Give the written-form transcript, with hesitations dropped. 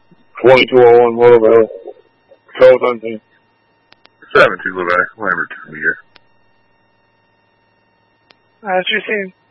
2201 Willowville. 1217. 72 Levi, Lambert, here. That's your scene.